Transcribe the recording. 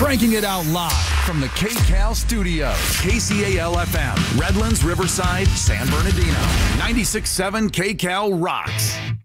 Cranking it out live from the KCAL studios. KCAL-FM, Redlands, Riverside, San Bernardino. 96.7 KCAL rocks.